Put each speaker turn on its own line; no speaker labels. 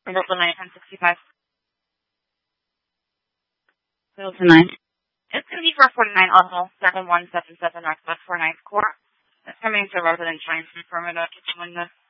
Brooklyn 965. 209. It's going to be for 49 Auto 7177 Northwest 49th Court. That's coming to resident trying to confirm it up to someone